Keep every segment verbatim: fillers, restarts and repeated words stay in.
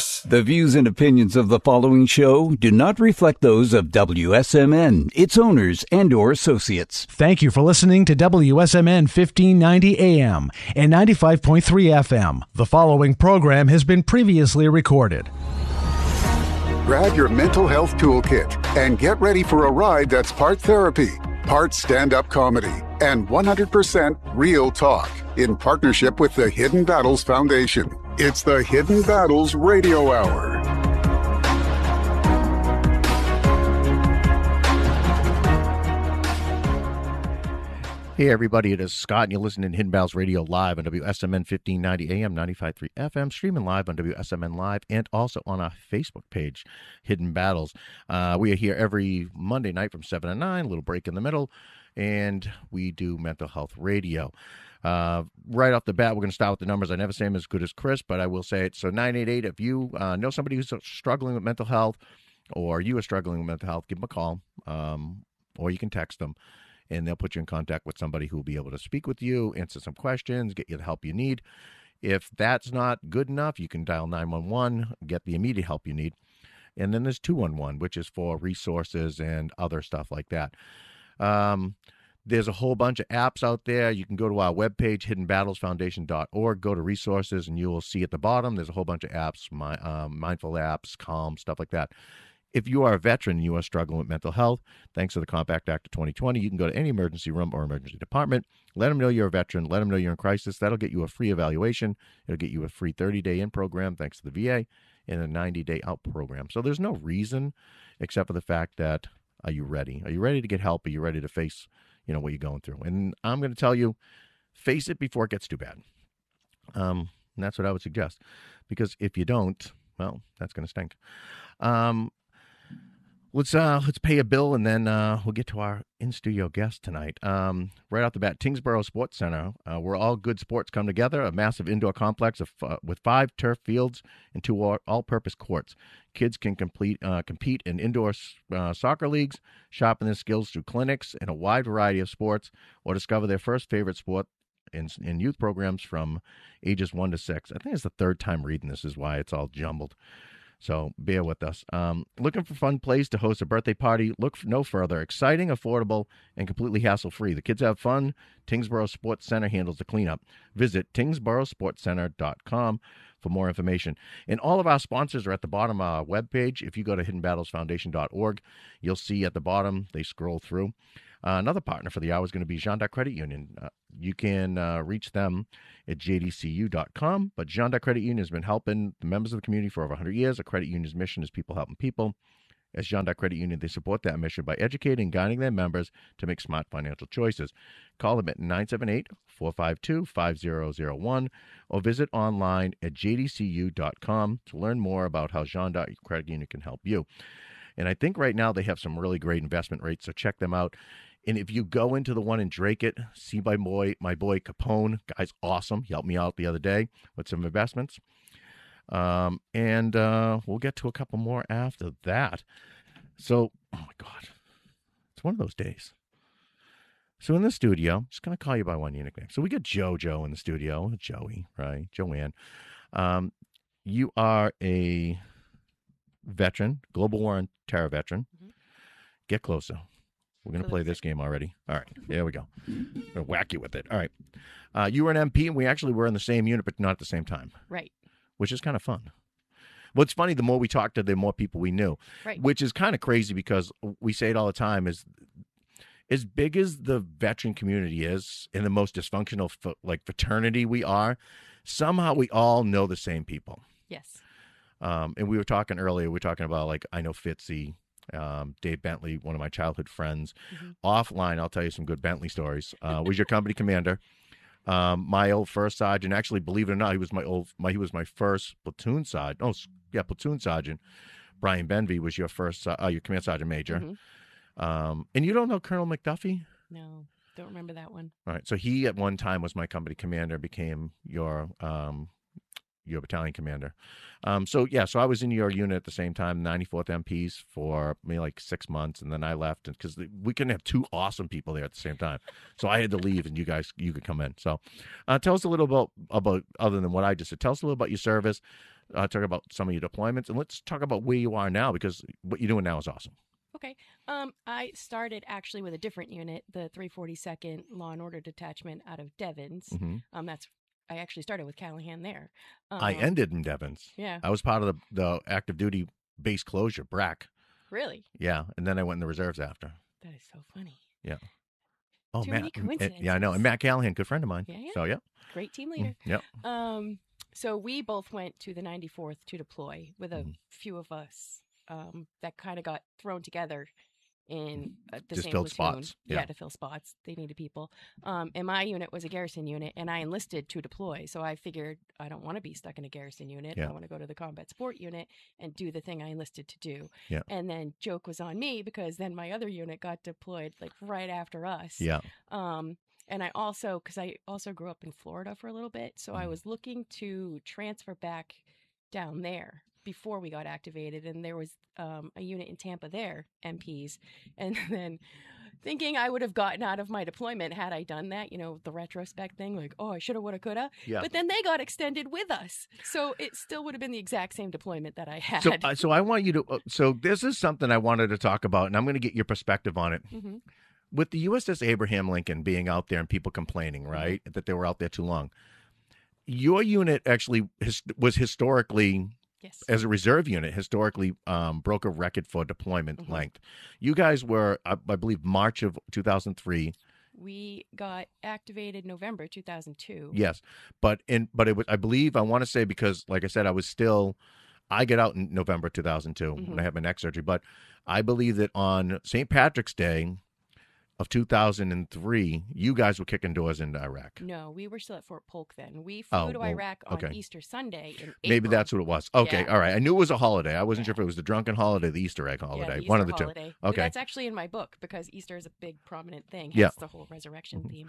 us. The views and opinions of the following show do not reflect those of W S M N, its owners, and or associates. Thank you for listening to W S M N fifteen ninety A M and ninety-five point three F M. The following program has been previously recorded. Grab your mental health toolkit and get ready for a ride that's part therapy, part stand-up comedy, and one hundred percent real talk in partnership with the Hidden Battles Foundation. It's the Hidden Battles Radio Hour. Hey everybody, it is Scott and you're listening to Hidden Battles Radio live on W S M N fifteen ninety A M, ninety-five point three F M, streaming live on W S M N Live and also on our Facebook page, Hidden Battles. Uh, we are here every Monday night from seven to nine, a little break in the middle, and we do mental health radio. Uh, right off the bat, we're going to start with the numbers. I never say them as good as Chris, but I will say it. So nine eight eight, if you uh, know somebody who's struggling with mental health or you are struggling with mental health, give them a call um, or you can text them. And they'll put you in contact with somebody who will be able to speak with you, answer some questions, get you the help you need. If that's not good enough, you can dial nine one one, get the immediate help you need. And then there's two one one, which is for resources and other stuff like that. Um, there's a whole bunch of apps out there. You can go to our webpage, hidden battles foundation dot org, go to resources, and you will see at the bottom, there's a whole bunch of apps, my, um, mindful apps, Calm, stuff like that. If you are a veteran and you are struggling with mental health, thanks to the Compact Act of twenty twenty, you can go to any emergency room or emergency department. Let them know you're a veteran. Let them know you're in crisis. That'll get you a free evaluation. It'll get you a free thirty-day in program, thanks to the V A, and a ninety-day out program. So there's no reason except for the fact that, are you ready? Are you ready to get help? Are you ready to face, you know, what you're going through? And I'm going to tell you, face it before it gets too bad. Um, and that's what I would suggest. Because if you don't, well, that's going to stink. Um, Let's uh let's pay a bill and then uh, we'll get to our in-studio guest tonight. Um, right off the bat, Tyngsboro Sports Center, uh, where all good sports come together, a massive indoor complex of, uh, with five turf fields and two all- all-purpose courts. Kids can complete uh, compete in indoor uh, soccer leagues, sharpen their skills through clinics in a wide variety of sports, or discover their first favorite sport in, in youth programs from ages one to six. I think it's the third time reading this is why it's all jumbled. So bear with us. Um, looking for a fun place to host a birthday party? Look for no further. Exciting, affordable, and completely hassle-free. The kids have fun. Tyngsboro Sports Center handles the cleanup. Visit tyngsboro sports center dot com for more information. And all of our sponsors are at the bottom of our webpage. If you go to hidden battles foundation dot org, you'll see at the bottom, they scroll through. Uh, another partner for the hour is going to be Jean Dac Credit Union. Uh, you can uh, reach them at j d c u dot com, but Jean Dac Credit Union has been helping the members of the community for over one hundred years. A credit union's mission is people helping people. As Jean Dac Credit Union, they support that mission by educating and guiding their members to make smart financial choices. Call them at nine seven eight, four five two, five zero zero one or visit online at j d c u dot com to learn more about how Jean Dac Credit Union can help you. And I think right now they have some really great investment rates, so check them out. And if you go into the one in Drake-It, see my boy, my boy Capone. Guy's awesome. He helped me out the other day with some investments. Um, and uh, we'll get to a couple more after that. So, oh my God, it's one of those days. So in the studio, I'm just going to call you by one of your nicknames. So we got JoJo in the studio. Joey, right? Joanne. Um, you are a veteran, global war on terror veteran. Mm-hmm. Get closer. We're going to play this game already. All right, there we go. I'm going to whack you with it. All right. Uh, you were an M P, and we actually were in the same unit, but not at the same time. Right. Which is kind of fun. What's funny, the more we talked to, the more people we knew. Right. Which is kind of crazy because we say it all the time, is as big as the veteran community is and the most dysfunctional like fraternity we are, somehow we all know the same people. Yes. Um, and we were talking earlier, we were talking about, like, I know Fitzy, Um, Dave Bentley, one of my childhood friends. Mm-hmm. Offline, I'll tell you some good Bentley stories. Uh, was your company commander. Um, my old first sergeant, actually, believe it or not, he was my old, my, he was my first platoon sergeant. Oh, yeah, platoon sergeant. Brian Benvey was your first, uh, your command sergeant major. Mm-hmm. Um, and you don't know Colonel McDuffie? No, don't remember that one. All right, so he at one time was my company commander, became your um, your battalion commander. Um, so, yeah, so I was in your unit at the same time, ninety-fourth M Ps for maybe like six months, and then I left because we couldn't have two awesome people there at the same time. So I had to leave, and you guys, you could come in. So uh, tell us a little about, about, other than what I just said, tell us a little about your service, uh, talk about some of your deployments, and let's talk about where you are now, because what you're doing now is awesome. Okay. Um, I started actually with a different unit, the three forty-second Law and Order Detachment out of Devens. Mm-hmm. Um, that's I actually started with Callahan there. Um, I ended in Devens. Yeah. I was part of the, the active duty base closure, B R A C. Really? Yeah, and then I went in the reserves after. That is so funny. Yeah. Oh, Too Matt. many and- coincidences. yeah, I know. And Matt Callahan, good friend of mine. Yeah, yeah. So, yeah. Great team leader. Yep. Um, so we both went to the ninety-fourth to deploy with a Mhm. few of us um, that kind of got thrown together in uh, the Just same filled platoon. spots. Yeah. Yeah, to fill spots. They needed people. Um, and my unit was a garrison unit, and I enlisted to deploy. So I figured I don't want to be stuck in a garrison unit. Yeah. I want to go to the combat support unit and do the thing I enlisted to do. Yeah. And then joke was on me because then my other unit got deployed like right after us. Yeah. Um, and I also, because I also grew up in Florida for a little bit, so I Mhm. was looking to transfer back down there before we got activated. And there was um, a unit in Tampa there, M Ps. And then thinking I would have gotten out of my deployment had I done that, you know, the retrospect thing, like, oh, I shoulda, woulda, coulda. Yeah. But then they got extended with us. So it still would have been the exact same deployment that I had. So, uh, so I want you to. Uh, so this is something I wanted to talk about, and I'm going to get your perspective on it. hmm With the U S S Abraham Lincoln being out there and people complaining, Mm-hmm. right, that they were out there too long. Your unit actually his, was historically, Yes. as a reserve unit, historically um, broke a record for deployment Mhm. length. You guys were, I, I believe, March of two thousand three. We got activated November two thousand two. Yes, but in but it was, I believe, I want to say, because, like I said, I was still, I get out in November two thousand two when Mhm. I had my neck surgery. But I believe that on Saint Patrick's Day of two thousand three, you guys were kicking doors into Iraq. No, we were still at Fort Polk then. We flew Oh, to well, Iraq on okay. Easter Sunday in Maybe April. that's what it was. Okay, Yeah. all right. I knew it was a holiday. I wasn't Yeah. sure if it was the drunken holiday, the Easter egg Yeah, holiday, the one of Easter the holiday. two. Okay. That's actually in my book because Easter is a big prominent thing. Yeah. Hence the whole resurrection Mhm. theme.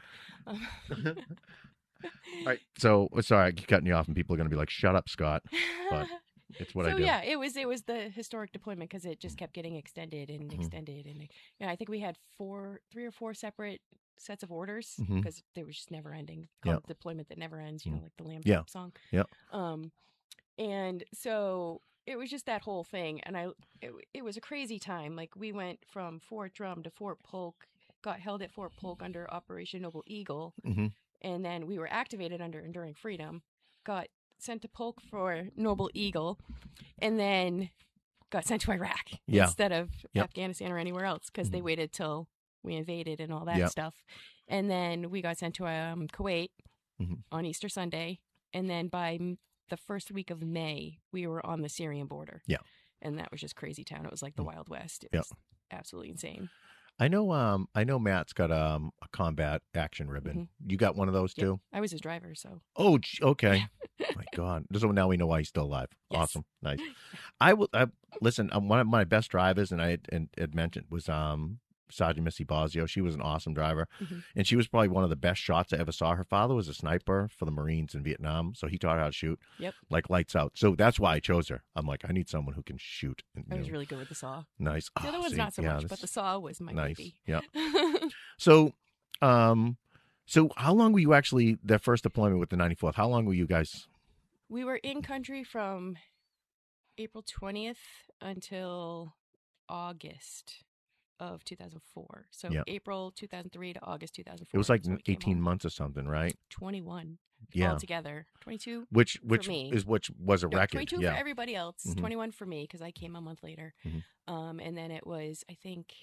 All right. So sorry, I keep cutting you off, and people are going to be like, "Shut up, Scott." But it's what so I do. yeah, it was it was the historic deployment because it just kept getting extended and Mhm. extended, and yeah, I think we had four, three or four separate sets of orders Mhm. because they were just never ending. Yeah. Called deployment that never ends. You know, Mm. like the Lamb Yeah. Chop song. Yeah. Um, and so it was just that whole thing, and I it, it was a crazy time. Like we went from Fort Drum to Fort Polk, got held at Fort Polk under Operation Noble Eagle, hmm and then we were activated under Enduring Freedom, got sent to Polk for Noble Eagle, and then got sent to Iraq Yeah. instead of Yep. Afghanistan or anywhere else because they Mhm. waited till we invaded and all that Yep. stuff. And then we got sent to um, Kuwait Mhm. on Easter Sunday, and then by m- the first week of May, we were on the Syrian border. Yeah. And that was just crazy town. It was like the Mm. Wild West. It Yep. was absolutely insane. I know. Um, I know Matt's got um a combat action ribbon. You got one of those Yep. too. I was his driver, so Oh, gee, okay. My God. So now we know why he's still alive. Yes. Awesome. Nice. I will. I, listen. Um, one of my best drivers, and I had, and, had mentioned, was um Sergeant Missy Bosio. She was an awesome driver, Mhm. and she was probably one of the best shots I ever saw. Her father was a sniper for the Marines in Vietnam, so he taught her how to shoot. Yep. Like lights out. So that's why I chose her. I'm like, I need someone who can shoot. And, I you was know, really good with the saw. nice. The other Oh, one's see, not so yeah, much, this- but the saw was my nice. baby. Yeah. So, um, so how long were you actually their first deployment with the ninety-fourth? How long were you guys? We were in country from April twentieth until August of two thousand four. So Yeah. April two thousand three to August two thousand four. It was like is when we came eighteen home. months or something, right? twenty-one Yeah. altogether. twenty-two. Which which me. is which was a No, record. twenty-two Yeah. for everybody else. Mhm. twenty-one for me because I came a month later. Mhm. Um, and then it was, I think,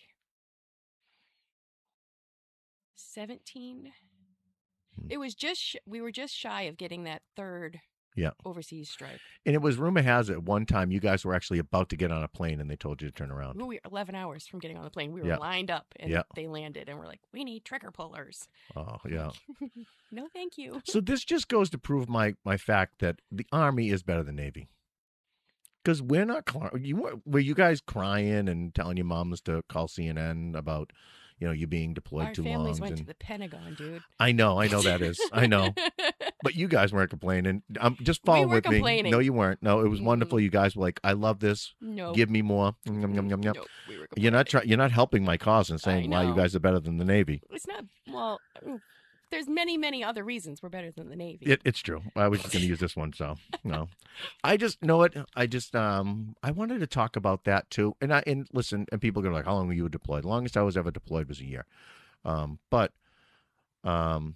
seventeen. Mhm. It was just sh- we were just shy of getting that third Yeah. overseas strike. And it was rumor has it one time you guys were actually about to get on a plane and they told you to turn around. We were eleven hours from getting on the plane. We were Yeah. lined up and Yeah. they landed and we're like, we need trigger pullers. Oh yeah. No, thank you. So this just goes to prove my my fact that the Army is better than Navy. Because we're not cry- you were were you guys crying and telling your moms to call C N N about, you know, you being deployed Our too families long. went and- to the Pentagon, dude. I know, I know that is. I know. But you guys weren't complaining. I'm just We following were with me. complaining. No, you weren't. No, it was Mm-mm. wonderful. You guys were like, I love this. No. Give me more. Yum, yum, yum, yum. Nope, we were You're not complaining. try- You're not helping my cause and saying why you know. guys are better than the Navy. It's not, well, mm, there's many, many other reasons we're better than the Navy. It, it's true. I was just going to use this one, so no. I just know what I just um I wanted to talk about that too. And I and listen, and people go like, how long were you deployed? The longest I was ever deployed was a year. Um, but um,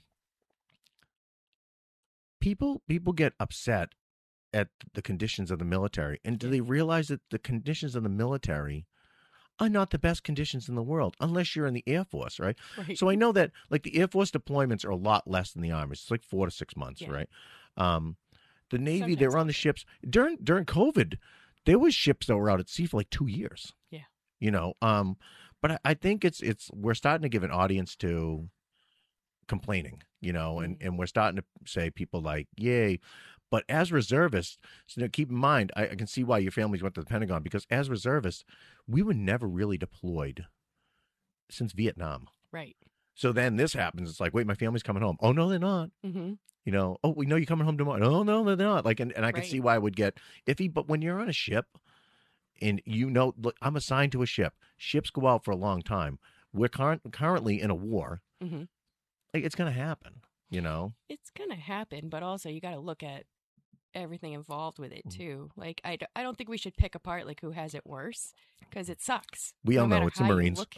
people people get upset at the conditions of the military, and do they realize that the conditions of the military are not the best conditions in the world, unless you're in the Air Force, right? Right. So I know that, like, the Air Force deployments are a lot less than the Army. It's like four to six months, Yeah. right? Um, the Navy, Sometimes they were on the longer. ships during during COVID. There was ships that were out at sea for like two years. Yeah. You know, um, but I, I think it's it's we're starting to give an audience to complaining, you know, and, Mm. and we're starting to say people like, yay. But as reservists, so now keep in mind, I, I can see why your families went to the Pentagon, because as reservists, we were never really deployed since Vietnam. Right. So then this happens. It's like, wait, my family's coming home. Oh, no, they're not. Mm-hmm. You know, oh, we know you're coming home tomorrow. No, no, they're not. Like, and, and I can Right. see why I would get iffy. But when you're on a ship and you know, look, I'm assigned to a ship, ships go out for a long time. We're current, currently in a war. Mm-hmm. Like, it's going to happen, you know? It's gonna happen, but also you got to look at everything involved with it Mhm. too. Like I, d- I don't think we should pick apart like who has it worse, because it sucks. We No all know matter it's the how you Marines. look-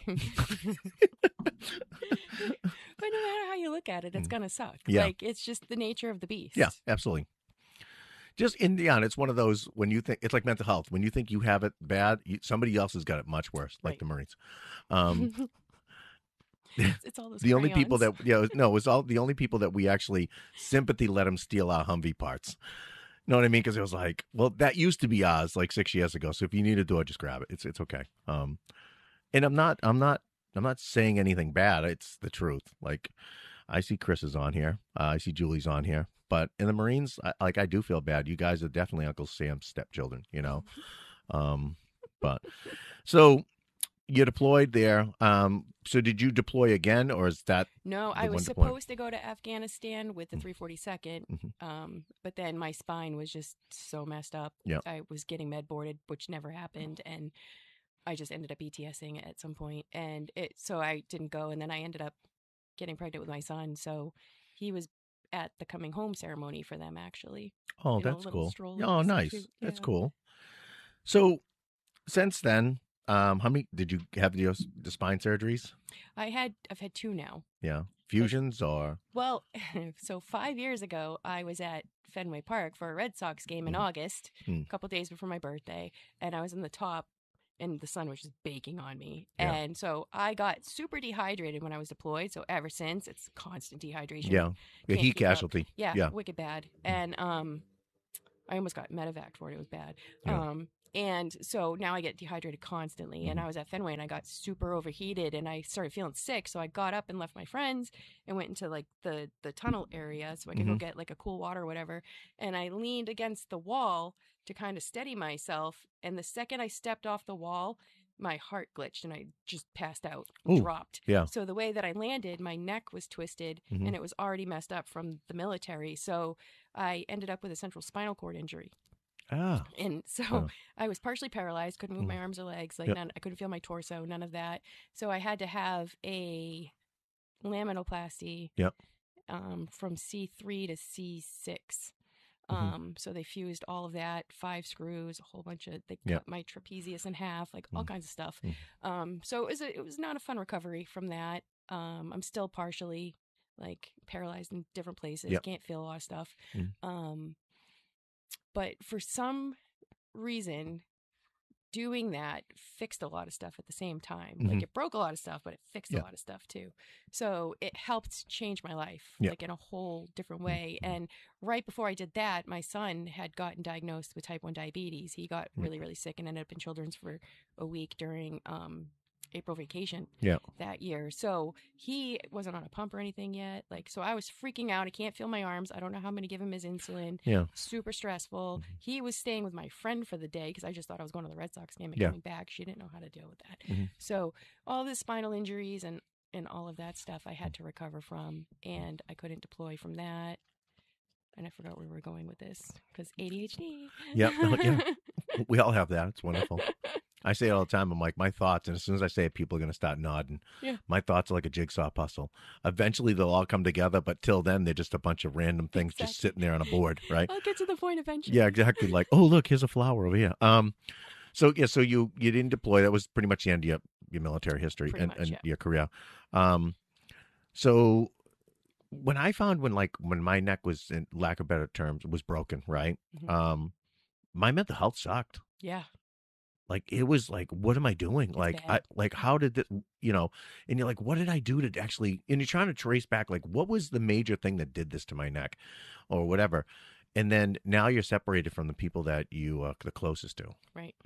But no matter how you look at it, it's Mm. gonna suck. Yeah. Like it's just the nature of the beast. Yeah, absolutely. Just in the end, it's one of those when you think it's like mental health. When you think you have it bad, you, somebody else has got it much worse, like Right. the Marines. Um, it's, it's all those the only people crayons. that, yeah, no, it was all the only people that we actually sympathy let them steal our Humvee parts. You know what I mean? Because it was like, well, that used to be ours like six years ago. So if you need a door, just grab it. It's it's okay. Um, and I'm not I'm not I'm not saying anything bad. It's the truth. Like, I see Chris is on here. Uh, I see Julie's on here. But in the Marines, I, like I do feel bad. You guys are definitely Uncle Sam's stepchildren. You know. Um, but so you're deployed there. Um, so did you deploy again, or is that No, the I was one deployment? supposed to go to Afghanistan with the Mm. three forty-second, Mhm. um, but then my spine was just so messed up. Yeah. I was getting med boarded, which never happened, and I just ended up ETSing at some point, and it so I didn't go, and then I ended up getting pregnant with my son, so he was at the coming home ceremony for them actually. Oh, You know, that's little cool. stroller Oh, and stuff, nice. too. That's Yeah. cool. So, since then, um, how many did you have the, the spine surgeries? I had I've had two now. Yeah, fusions or Well, so five years ago, I was at Fenway Park for a Red Sox game in Mm. August, Mm. a couple days before my birthday, and I was in the top, and the sun was just baking on me. Yeah. And so I got super dehydrated when I was deployed. So ever since, it's constant dehydration. yeah, a Can't heat keep up. casualty. Yeah, Yeah. wicked bad. And um, I almost got medevac for it. It was bad. Yeah. Um, and so now I get dehydrated constantly. And Mhm. I was at Fenway and I got super overheated and I started feeling sick. So I got up and left my friends and went into like the the tunnel area so I could go Mhm. get like a cool water or whatever. And I leaned against the wall to kind of steady myself. And the second I stepped off the wall, my heart glitched and I just passed out, Ooh, dropped. yeah. So the way that I landed, my neck was twisted Mhm. and it was already messed up from the military. So I ended up with a central spinal cord injury. Ah, And so Oh. I was partially paralyzed, couldn't move Mm. my arms or legs, like Yep. none, I couldn't feel my torso, none of that. So I had to have a laminoplasty Yep. um, from C three to C six. Mhm. Um, so they fused all of that, five screws, a whole bunch of, they Yep. cut my trapezius in half, like all Mm. kinds of stuff. Mm. Um, so it was, a, it was not a fun recovery from that. Um, I'm still partially like paralyzed in different places, Yep. can't feel a lot of stuff. Mm. Um, but for some reason, doing that fixed a lot of stuff at the same time. Like Mhm. it broke a lot of stuff, but it fixed Yeah. a lot of stuff too. So it helped change my life, Yeah. like in a whole different Mm, way. mm. And right before I did that, my son had gotten diagnosed with type one diabetes. He got Mm. really, really sick and ended up in Children's for a week during um, April vacation Yeah. that year. So he wasn't on a pump or anything yet. Like, so I was freaking out. I can't feel my arms. I don't know how I'm going to give him his insulin. Yeah. Super stressful. Mhm. He was staying with my friend for the day because I just thought I was going to the Red Sox game and Yeah. coming back. She didn't know how to deal with that. Mhm. So all the spinal injuries and, and all of that stuff I had to recover from, and I couldn't deploy from that. And I forgot where we were going with this because A D H D. Yep. Oh, yeah. We all have that. It's wonderful. I say it all the time. I'm like, my thoughts, and as soon as I say it, people are going to start nodding. Yeah. My thoughts are like a jigsaw puzzle. Eventually, they'll all come together, but till then, they're just a bunch of random things Exactly. just sitting there on a board, right? I'll get to the point eventually. Yeah, exactly. Like, oh, look, here's a flower over here. Um, so yeah, so you you didn't deploy. That was pretty much the end of your, your military history Pretty and, much, and yeah. your career. Um, so when I found when like when my neck was, in lack of better terms, was broken, right? Mhm. Um, my mental health sucked. Yeah. Like it was like, what am I doing? It's Like, I bad. like how did it, you know? And you're like, what did I do to actually? And you're trying to trace back, like, what was the major thing that did this to my neck, or whatever. And then now you're separated from the people that you are the closest to. Right.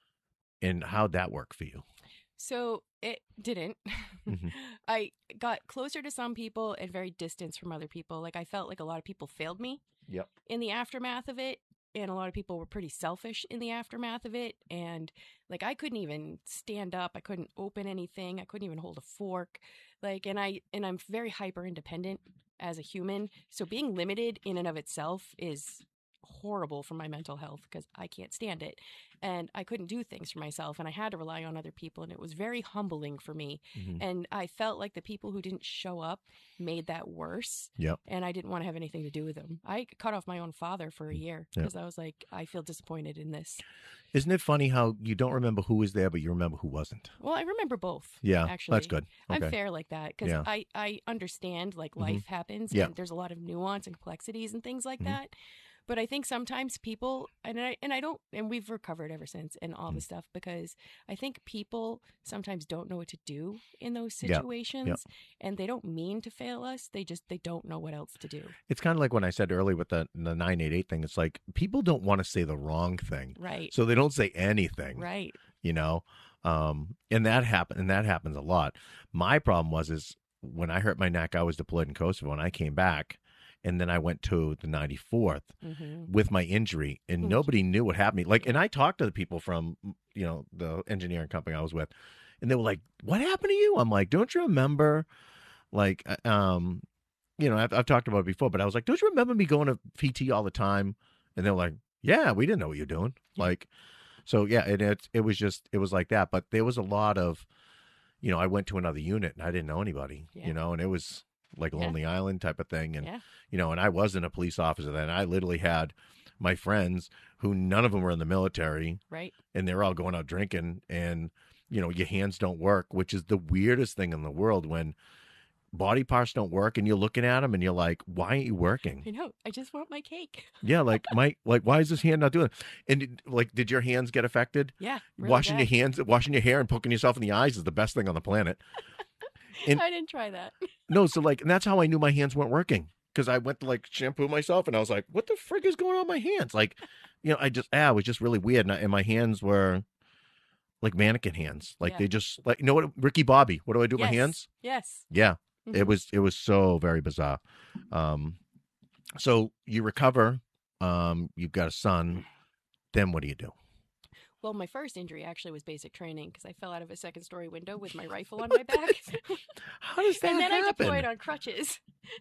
And how'd that work for you? So it didn't. Mhm. I got closer to some people and very distant from other people. Like I felt like a lot of people failed me Yep. in the aftermath of it. And a lot of people were pretty selfish in the aftermath of it. And like I couldn't even stand up. I couldn't open anything. I couldn't even hold a fork. Like, and I, and I'm very hyper independent as a human. So being limited in and of itself is horrible for my mental health because I can't stand it. And I couldn't do things for myself and I had to rely on other people. And it was very humbling for me. Mhm. And I felt like the people who didn't show up made that worse. Yep. And I didn't want to have anything to do with them. I cut off my own father for a year Yep. because I was like, I feel disappointed in this. Isn't it funny how you don't remember who was there, but you remember who wasn't? Well, I remember both. Yeah, actually. that's good. Okay. I'm fair like that because Yeah. I, I understand like Mhm. life happens Yeah. and there's a lot of nuance and complexities and things like Mhm. that. But I think sometimes people, and I, and I don't, and we've recovered ever since and all Mm. this stuff because I think people sometimes don't know what to do in those Yeah. situations and they don't mean to fail us. They just, they don't know what else to do. It's kind of like when I said earlier with the, the nine eight eight thing. It's like people don't want to say the wrong thing. Right. So they don't say anything. Right. You know? Um, and that happen and that happens a lot. My problem was is when I hurt my neck, I was deployed in Kosovo and I came back. And then I went to the ninety-fourth Mm-hmm. with my injury, and Mm. nobody knew what happened to me. Like, and I talked to the people from, you know, the engineering company I was with, and they were like, "What happened to you?" I'm like, "Don't you remember?" Like, uh, um, you know, I've, I've talked about it before, but I was like, "Don't you remember me going to P T all the time?" And they were like, "Yeah, we didn't know what you're doing." Like, so yeah, and it it was just it was like that. But there was a lot of, you know, I went to another unit and I didn't know anybody, Yeah. you know, and it was like Yeah. Lonely Island type of thing. And, Yeah. you know, and I wasn't a police officer then. I literally had my friends who none of them were in the military Right. and they're all going out drinking and, you know, your hands don't work, which is the weirdest thing in the world when body parts don't work and you're looking at them and you're like, why aren't you working? I know. I just want my cake. Yeah. Like my, like, why is this hand not doing it? And did- like, did your hands get affected? Yeah. Really washing bad. your hands, washing your hair and poking yourself in the eyes is the best thing on the planet. and- I didn't try that. No, so like, and that's how I knew my hands weren't working because I went to like shampoo myself and I was like, what the frig is going on with my hands? Like, you know, I just, ah, it was just really weird. And, I, and my hands were like mannequin hands. Like Yeah. they just, like, you know what, Ricky Bobby, what do I do with Yes. my hands? Yes. Yeah, Mhm. it was, it was so very bizarre. Um, so you recover, um, you've got a son. Then what do you do? Well, my first injury actually was basic training because I fell out of a second story window with my rifle on my back. How does that and then I happen? deployed on crutches.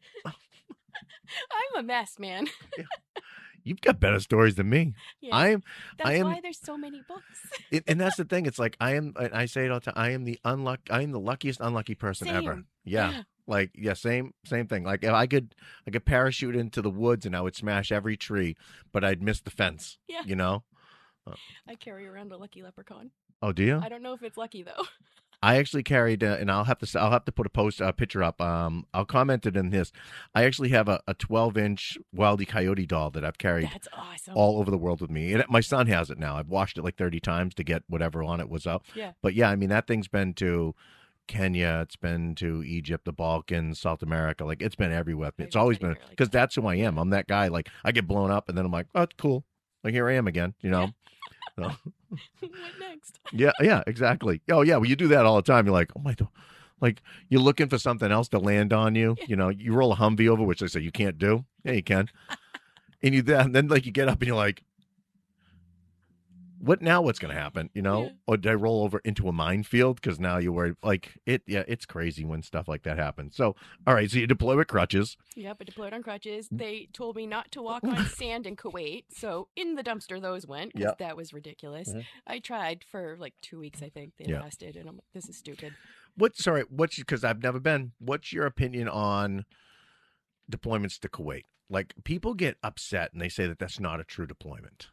I'm a mess, man. You've got better stories than me. Yeah. I am, That's I am, why there's so many books. it, and that's the thing. It's like I am. and I say it all the time. I am the unluck. I am the luckiest unlucky person ever. Same. Yeah. Yeah. Like yeah, same same thing. Like if I could, I could parachute into the woods and I would smash every tree, but I'd miss the fence. Yeah. You know. I carry around a lucky leprechaun. Oh, do you? I don't know if it's lucky though. I actually carried, uh, and I'll have to, I'll have to put a post, a picture up. Um, I'll comment it in this. I actually have a, a twelve inch Wile E. Coyote doll that I've carried That's awesome. all over the world with me. And my son has it now. I've washed it like thirty times to get whatever on it was up. Yeah. But yeah, I mean, that thing's been to Kenya. It's been to Egypt, the Balkans, South America. Like it's been everywhere. It's I've always been been, anywhere like because that. that's who I am. I'm that guy. Like I get blown up and then I'm like, oh, it's cool. Like here I am again, you know? So, What next? yeah, yeah, exactly. Oh yeah. Well, you do that all the time. You're like, oh my, do-" like you're looking for something else to land on you. You know, you roll a Humvee over, which they say you can't do. Yeah, you can. And you then, then like you get up and you're like, what now? What's going to happen? You know, Yeah. or did I roll over into a minefield because now you're worried? Like it, yeah, it's crazy when stuff like that happens. So, all right, so you deploy with crutches. Yep, I deployed on crutches. They told me not to walk on sand in Kuwait, so in the dumpster those went because Yep. that was ridiculous. Mhm. I tried for like two weeks, I think they Yeah. lasted, and I'm like, this is stupid. What? Sorry, what's because I've never been. What's your opinion on deployments to Kuwait? Like people get upset and they say that that's not a true deployment.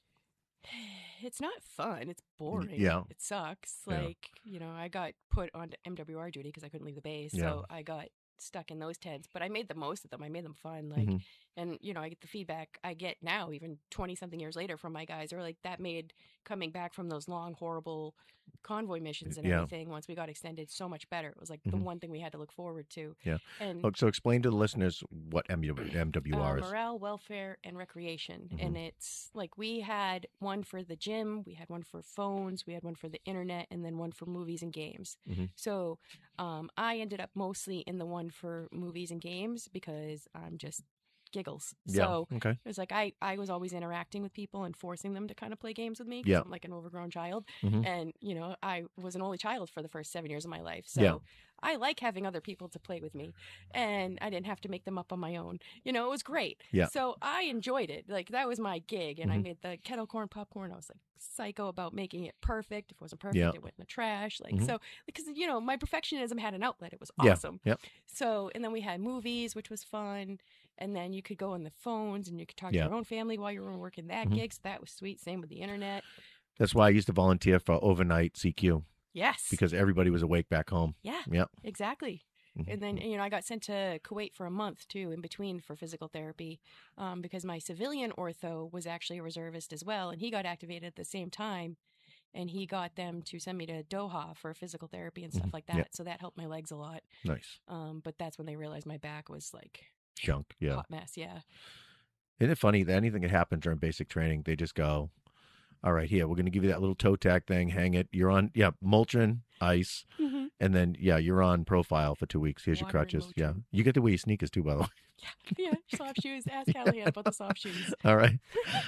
It's not fun. It's boring. yeah. It sucks. Yeah. Like, you know, I got put onto M W R duty because I couldn't leave the base. Yeah. So I got stuck in those tents, but I made the most of them. I made them fun. Like, Mhm. and, you know, I get the feedback I get now, even twenty something years later from my guys. They're like, that made coming back from those long, horrible convoy missions and Yeah. everything, once we got extended, so much better. It was like the Mhm. one thing we had to look forward to. Yeah. And Oh, so explain to the listeners what M W R uh, is. morale, welfare, and recreation. Mhm. And it's like we had one for the gym, we had one for phones, we had one for the internet, and then one for movies and games. Mhm. So um, I ended up mostly in the one for movies and games because I'm just giggles. Yeah. So Okay. it was like I, I was always interacting with people and forcing them to kind of play games with me because Yeah. I'm like an overgrown child. Mhm. And, you know, I was an only child for the first seven years of my life. So Yeah. I like having other people to play with me, and I didn't have to make them up on my own. You know, it was great. Yeah. So I enjoyed it. Like, that was my gig, and I Mhm. made the kettle corn popcorn. I was like psycho about making it perfect. If it wasn't perfect, Yeah. it went in the trash. Like, Mhm. so, because, you know, my perfectionism had an outlet. It was Yeah. awesome. Yep. So, and then we had movies, which was fun. And then you could go on the phones and you could talk Yeah. to your own family while you were working that Mhm. gig. So that was sweet. Same with the internet. That's why I used to volunteer for overnight C Q Yes. because everybody was awake back home. yeah, Yep. exactly. Mhm. And then, you know, I got sent to Kuwait for a month, too, in between for physical therapy um, because my civilian ortho was actually a reservist as well. And he got activated at the same time. And he got them to send me to Doha for physical therapy and stuff Mhm. like that. Yep. So that helped my legs a lot. Nice. Um, but that's when they realized my back was like Junk. Yeah. hot mess. Yeah. Isn't it funny that anything that happened during basic training, they just go, all right, here, we're going to give you that little toe tag thing, hang it. You're on, yeah, Motrin, ice. Mm-hmm. And then, yeah, you're on profile for two weeks. Here's your Water and crutches. Yeah. Motrin. You get to wear your sneakers too, by the way. Yeah. Soft shoes. Ask Callie about the soft shoes. All right.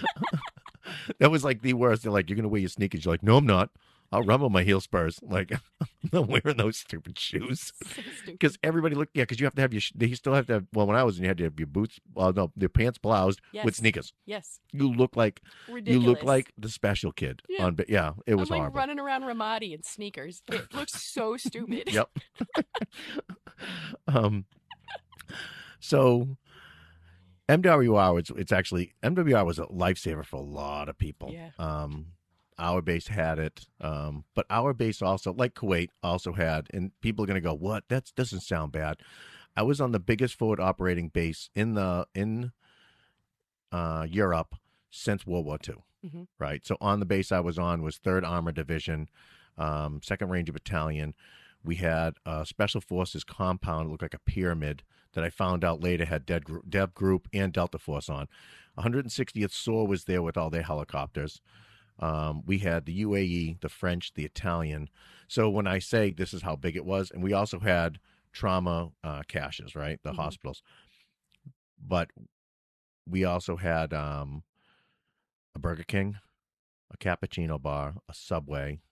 That was like the worst. They're like, you're going to wear your sneakers. You're like, no, I'm not. I'll rumble my heel spurs. Like, I'm not wearing those stupid shoes. So stupid. Because everybody looked, yeah, because you have to have your, sh- you still have to have, well, when I was in, you had to have your boots, well, no, the pants bloused with Yes. sneakers. Yes. You look like, Ridiculous. you look like the special kid. Yeah. On, yeah, it was I'm like horrible. running around Ramadi in sneakers. It looks so stupid. Yep. um. So, M W R, it's, it's actually, M W R was a lifesaver for a lot of people. Yeah. Um, our base had it, um, but our base also, like Kuwait, also had, and people are going to go, what? That doesn't sound bad. I was on the biggest forward operating base in the in uh, Europe since World War Two, Mhm. right? So on the base I was on was third Armored Division, um, second Ranger Battalion. We had a Special Forces compound, it looked like a pyramid, that I found out later had Dev Group, Dev Group and Delta Force on. one hundred sixtieth S O A R was there with all their helicopters. Um, we had the U A E, the French, the Italian. So when I say this is how big it was, and we also had trauma uh, caches, right? The Mhm. hospitals. But we also had um, a Burger King, a Cappuccino bar, a Subway.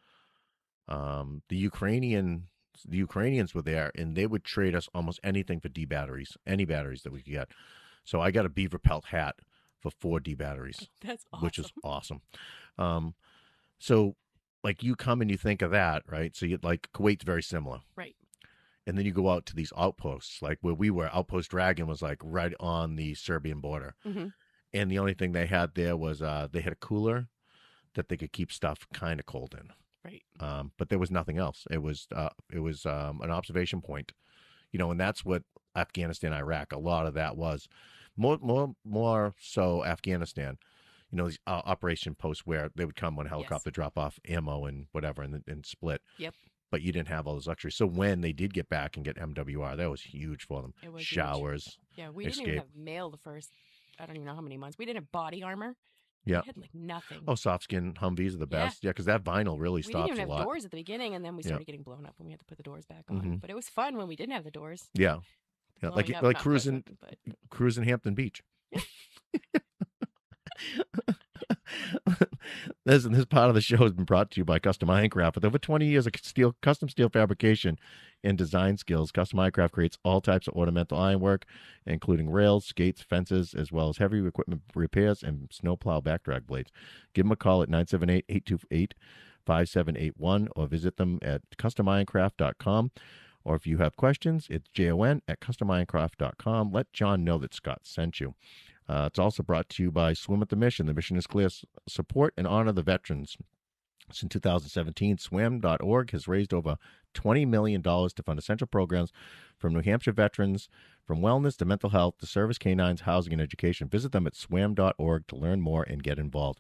Um, the Ukrainian, the Ukrainians were there, and they would trade us almost anything for D batteries, any batteries that we could get. So I got a beaver pelt hat for four D batteries, That's awesome. which is awesome. Um, so like you come and you think of that, right? So you like Kuwait's very similar. Right. And then you go out to these outposts, like where we were. Outpost Dragon was like right on the Serbian border. Mm-hmm. And the only thing they had there was uh, they had a cooler that they could keep stuff kind of cold in. Right. Um, but there was nothing else. It was uh, it was um, an observation point, you know, and that's what Afghanistan, Iraq, a lot of that was. More, more, more so Afghanistan. You know, these uh, operation posts where they would come on a helicopter, Yes. drop off ammo and whatever, and and split. Yep. But you didn't have all those luxuries. So when they did get back and get M W R, that was huge for them. It was huge. Showers. Yeah, we didn't even Escape. have mail the first, I don't even know how many months. We didn't have body armor. Yeah. We had like nothing. Oh, soft skin Humvees are the Yeah. best. Yeah, because that vinyl really we didn't stops even a have lot. doors at the beginning, and then we Yeah. started getting blown up when we had to put the doors back on. Mhm. But it was fun when we didn't have the doors. Yeah. Yeah, like Blowing up, like not cruising pleasant, but cruising Hampton Beach. This, this part of the show has been brought to you by Custom Ironcraft. With over twenty years of steel, custom steel fabrication and design skills, Custom Ironcraft creates all types of ornamental ironwork, including rails, skates, fences, as well as heavy equipment repairs and snowplow backdrag blades. Give them a call at nine seven eight, eight two eight, five seven eight one or visit them at custom ironcraft dot com. Or if you have questions, it's J-O-N at custom ironcraft dot com. Let John know that Scott sent you. Uh, it's also brought to you by Swim at the Mission. The mission is clear: support and honor the veterans. Since two thousand seventeen, swim dot org has raised over twenty million dollars to fund essential programs from New Hampshire veterans, from wellness to mental health to service canines, housing, and education. Visit them at swim dot org to learn more and get involved.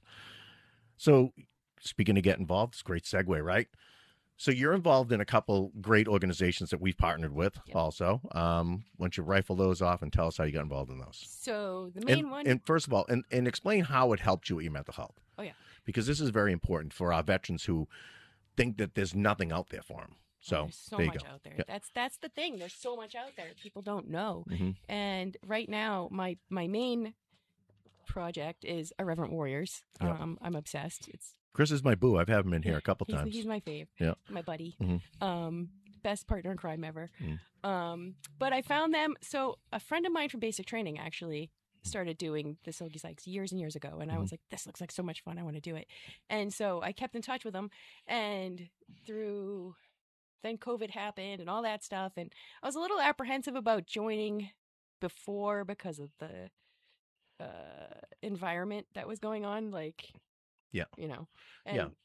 So, speaking of get involved, it's a great segue, right? So you're involved in a couple great organizations that we've partnered with yep. also. Um, why don't you rifle those off and tell us how you got involved in those? So the main and, one... And first of all, and, and explain how it helped you with your mental health. Oh, yeah. Because this is very important for our veterans who think that there's nothing out there for them. So, oh, there's so there much you go. out there. Yeah. That's that's the thing. There's so much out there people don't know. Mm-hmm. And right now, my, my main project is Irreverent Warriors. Yep. Um, I'm obsessed. It's Chris is my boo. I've had him in here a couple he's, times. He's my fave. Yeah. My buddy. Mm-hmm. Um, best partner in crime ever. Mm. Um, but I found them. So a friend of mine from basic training actually started doing the Silky Sykes years and years ago. And I was like, this looks like so much fun. I want to do it. And so I kept in touch with them. And through then COVID happened and all that stuff. And I was a little apprehensive about joining before because of the uh, environment that was going on. Like, yeah, you know, and yeah.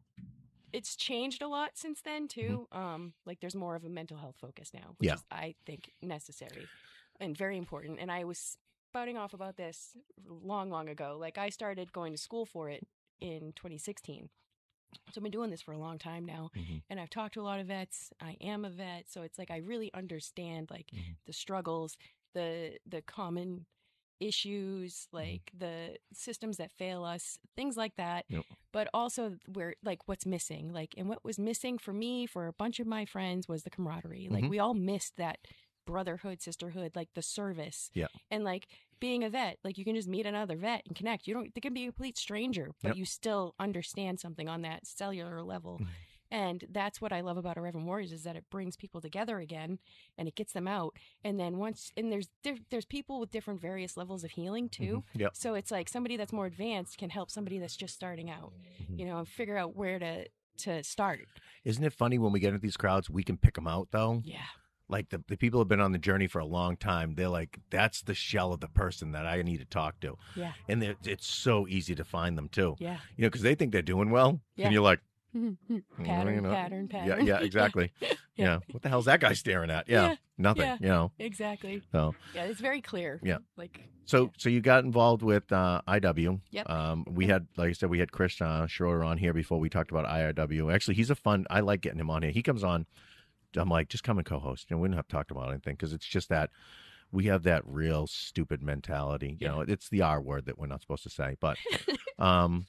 It's changed a lot since then too. Mm-hmm. Um, like there's more of a mental health focus now, which yeah. is, I think, necessary and very important. And I was spouting off about this long, long ago. Like I started going to school for it in twenty sixteen. So I've been doing this for a long time now, mm-hmm. and I've talked to a lot of vets. I am a vet, so it's like I really understand like mm-hmm. the struggles, the the common issues, like the systems that fail us, things like that. Yep. But also where like what's missing, like, and what was missing for me, for a bunch of my friends, was the camaraderie. Like mm-hmm. we all missed that brotherhood, sisterhood, like the service. Yeah. And like being a vet, like you can just meet another vet and connect. You don't, they can be a complete stranger, but yep. you still understand something on that cellular level. Mm-hmm. And that's what I love about Irreverent Warriors, is that it brings people together again and it gets them out. And then once, and there's there, there's people with different various levels of healing too. Mm-hmm. Yep. So it's like somebody that's more advanced can help somebody that's just starting out, mm-hmm. you know, and figure out where to, to start. Isn't it funny when we get into these crowds, we can pick them out though? Yeah. Like the, the people who have been on the journey for a long time, they're like, that's the shell of the person that I need to talk to. Yeah. And it's so easy to find them too. Yeah. You know, because they think they're doing well. Yeah. And you're like, pattern, you know, pattern, pattern. Yeah, yeah, exactly. yeah. yeah. What the hell's that guy staring at? Yeah. Yeah. Nothing, Yeah. you know. Exactly. So, yeah, it's very clear. Yeah. Like, so, yeah. so you got involved with uh, I W. Yep. Um, we had, like I said, we had Chris uh, Schroeder on here before we talked about I R W. Actually, he's a fun, I like getting him on here. He comes on, I'm like, just come and co-host. You know, we don't have to talk about anything because it's just that we have that real stupid mentality. You Yeah. know, it's the R word that we're not supposed to say, but, um,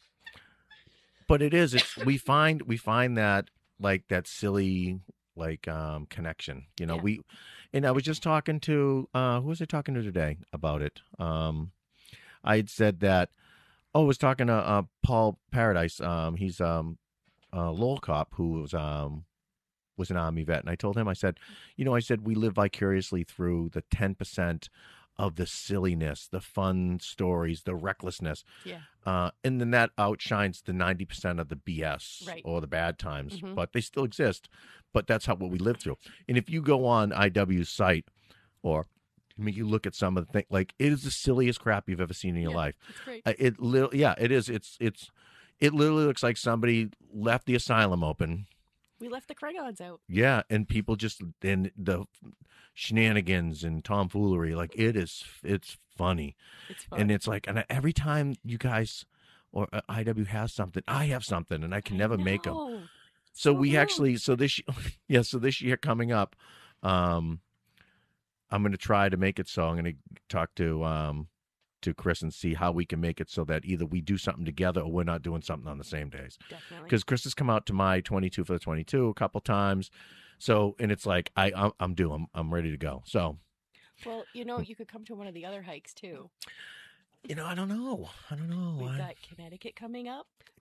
but it is. It's we find we find that like that silly like um, connection. You know, Yeah. we and I was just talking to uh, who was I talking to today about it? Um, I had said that. Oh, I was talking to uh, Paul Paradise. Um, he's um, a Lowell cop who was um, was an Army vet, and I told him, I said, you know, I said we live vicariously through the ten percent of the silliness, the fun stories, the recklessness. Yeah. Uh, and then that outshines the ninety percent of the B S Right. or the bad times, Mhm. but they still exist. But that's how what we live through. And if you go on I W's site, or I mean, you look at some of the things, like it is the silliest crap you've ever seen in your Yeah, life. It's great. Uh, it li- yeah, it is. It's it's it literally looks like somebody left the asylum open. We left the crayons out. Yeah, and people just and the shenanigans and tomfoolery, like it is, it's funny, It's fun. and it's like, and every time you guys or uh, I W has something, I have something, and I can never make them. No. So So we rude. actually, so this, yeah, so this year coming up, um, I'm going to try to make it so I'm going to talk to um to Chris and see how we can make it so that either we do something together or we're not doing something on the same days. Definitely. Because Chris has come out to my twenty-two for the twenty-two a couple times, so and it's like I I'm, I'm due. I'm I'm ready to go. So, Well, you know, you could come to one of the other hikes too. you know, I don't know. I don't know. We've I, got Connecticut coming up.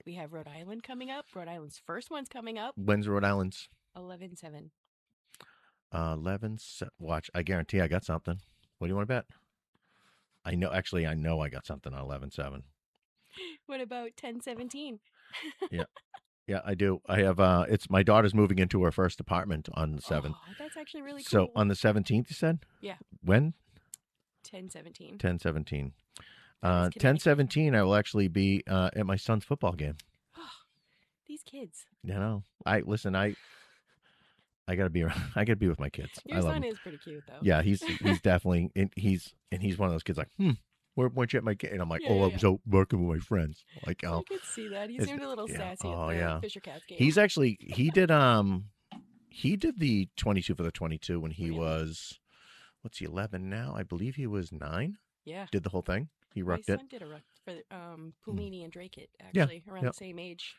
We have Rhode Island coming up. Rhode Island's first one's coming up. When's Rhode Island's? eleven seven. Uh, eleven. Se- watch. I guarantee I got something. What do you want to bet? I know. Actually, I know I got something on eleven seven. What about ten seventeen? Yeah. Yeah, I do. I have. Uh, it's my daughter's moving into her first apartment on the seventh. Oh, that's actually really cool. So on the seventeenth, you said? Yeah. When? ten seventeen. ten seventeen. That Uh, is ten Connecticut. seventeen, I will actually be uh, at my son's football game. These kids. You know, I listen. I I gotta be around. I gotta be with my kids. Your I love son him. is pretty cute, though. Yeah, he's he's definitely and he's and he's one of those kids like, hmm, where weren't you at my game? And I'm like, Yeah, oh, yeah, I yeah. was out working with my friends. Like, I oh, could see that. He It's- seemed a little yeah. sassy Oh, at the yeah. Fisher Cats game. he's actually he did um he did the twenty-two for the twenty-two when he Really? was what's he eleven now? I believe he was nine. yeah. Did the whole thing. He My rucked it. son did a ruck for um, Pulini and Drake it, Yeah, actually, around yep. the same age.